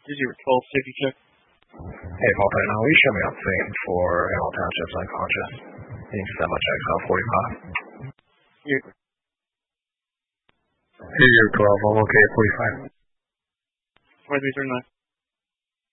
This is your 12 safety check. Hey, Paul Penn, will you show me a thing for Hamilton Township's unconscious? Thanks so much, XL 45. Here. Hey, you're 12, I'm okay at 45. 2339.